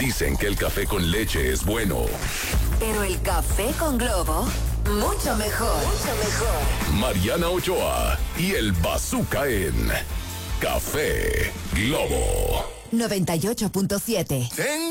Dicen que el café con leche es bueno. Pero el café con Globo, mucho mejor. Mucho mejor. Mariana Ochoa y el Bazooka en Café Globo 98.7.